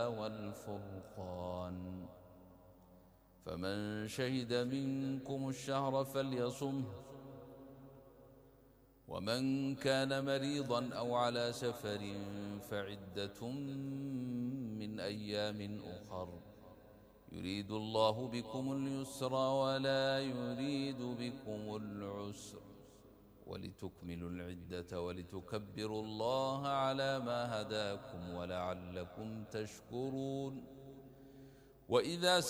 والفرقان. فمن شهد منكم الشهر فليصمه، ومن كان مريضا أو على سفر فعدة من أيام أخر، يريد الله بكم اليسر ولا يريد بكم العسر، ولتكملوا العدة ولتكبروا الله على ما هداكم ولعلكم تشكرون. وإذا